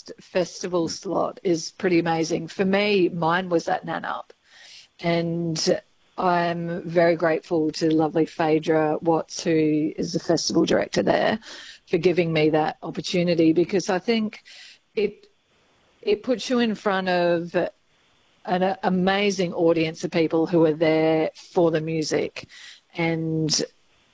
first festival slot is pretty amazing. For me, mine was at Nanup, and I'm very grateful to lovely Phaedra Watts, who is the festival director there, for giving me that opportunity, because I think it puts you in front of an amazing audience of people who are there for the music, and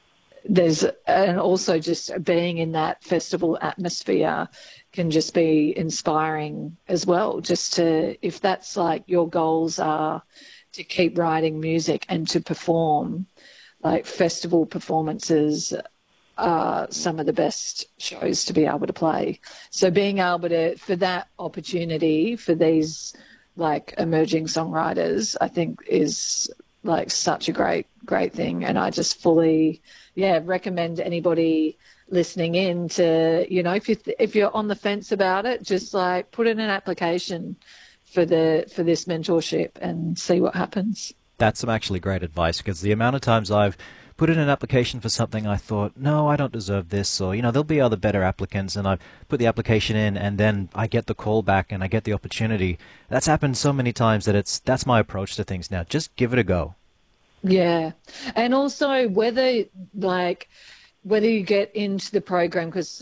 also just being in that festival atmosphere can just be inspiring as well. Just to, if that's like your goals are to keep writing music and to perform, like festival performances are some of the best shows to be able to play. So being able to, for that opportunity for these like emerging songwriters, I think is like such a great thing. And I just fully, recommend anybody listening in to, if you're on the fence about it, just like put in an application for this mentorship and see what happens. That's some actually great advice, because the amount of times I've put in an application for something I thought, no, I don't deserve this, or, there'll be other better applicants, and I put the application in and then I get the call back and I get the opportunity. That's happened so many times that that's my approach to things now. Just give it a go. Yeah. And also whether you get into the program, because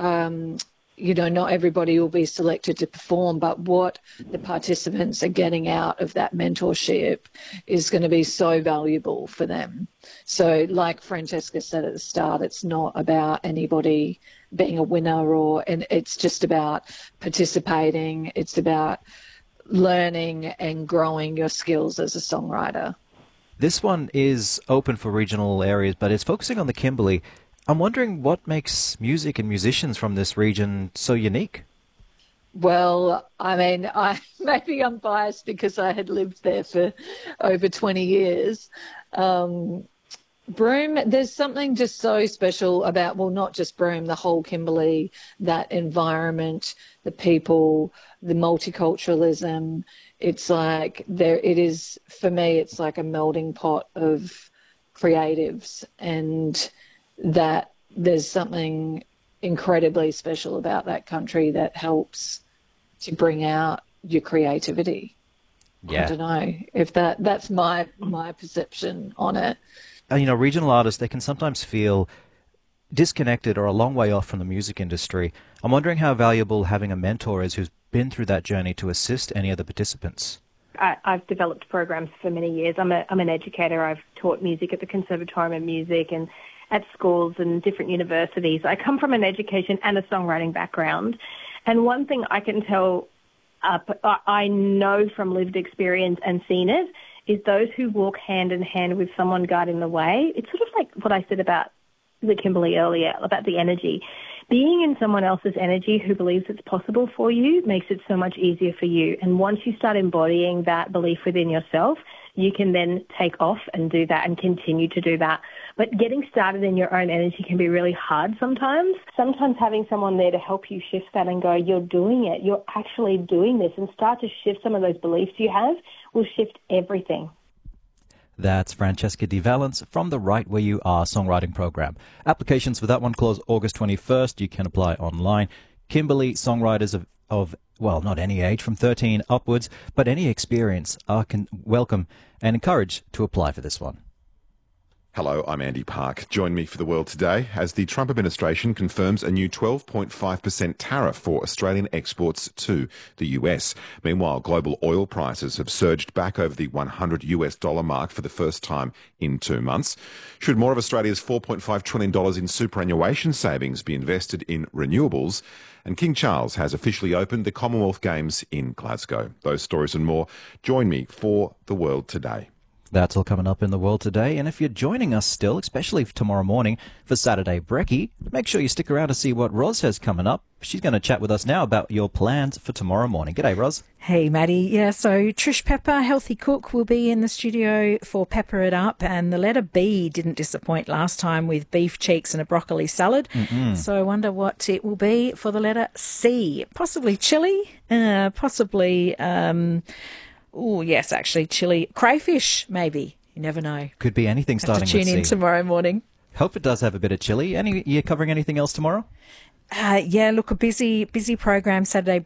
not everybody will be selected to perform, but what the participants are getting out of that mentorship is going to be so valuable for them. So like Francesca said at the start, it's not about anybody being a winner, and it's just about participating. It's about learning and growing your skills as a songwriter. This one is open for regional areas, but it's focusing on the Kimberley. I'm wondering what makes music and musicians from this region so unique? Well, I mean, maybe I'm biased because I had lived there for over 20 years. Broome, there's something just so special about, well, not just Broome, the whole Kimberley, that environment, the people, the multiculturalism. It's like it is, for me, it's like a melting pot of creatives, and that there's something incredibly special about that country that helps to bring out your creativity. Yeah. I don't know if that's my perception on it. Regional artists, they can sometimes feel disconnected or a long way off from the music industry. I'm wondering how valuable having a mentor is who's been through that journey to assist any of the participants. I've developed programs for many years. I'm an educator. I've taught music at the Conservatorium of Music and at schools and different universities. I come from an education and a songwriting background. And one thing I can tell, I know from lived experience and seen it, is those who walk hand in hand with someone guiding the way. It's sort of like what I said about the Kimberley earlier, about the energy. Being in someone else's energy who believes it's possible for you makes it so much easier for you. And once you start embodying that belief within yourself, you can then take off and do that and continue to do that. But getting started in your own energy can be really hard sometimes. Sometimes having someone there to help you shift that and go, you're doing it, you're actually doing this, and start to shift some of those beliefs you have will shift everything. That's Francesca De Valence from the Right Where You Are songwriting program. Applications for that one close August 21st. You can apply online. Kimberley songwriters of not any age, from 13 upwards, but any experience are welcome and encouraged to apply for this one. Hello, I'm Andy Park. Join me for The World Today as the Trump administration confirms a new 12.5% tariff for Australian exports to the US. Meanwhile, global oil prices have surged back over the $100 mark for the first time in 2 months. Should more of Australia's $4.5 trillion in superannuation savings be invested in renewables? And King Charles has officially opened the Commonwealth Games in Glasgow. Those stories and more. Join me for The World Today. That's all coming up in The World Today. And if you're joining us still, especially tomorrow morning for Saturday Brekkie, make sure you stick around to see what Roz has coming up. She's going to chat with us now about your plans for tomorrow morning. G'day, Roz. Hey, Maddie. Yeah, so Trish Pepper, healthy cook, will be in the studio for Pepper It Up. And the letter B didn't disappoint last time with beef cheeks and a broccoli salad. So I wonder what it will be for the letter C. Possibly chili, possibly... oh, yes, actually, chili. Crayfish, maybe. You never know. Could be anything starting with C. Have to tune in tomorrow morning. Hope it does have a bit of chili. You covering anything else tomorrow? Yeah, look, a busy program Saturday